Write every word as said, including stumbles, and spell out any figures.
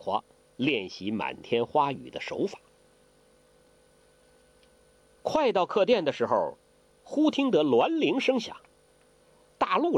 划，练习满天花雨的手法。快到客店的时候，忽听得銮铃声响，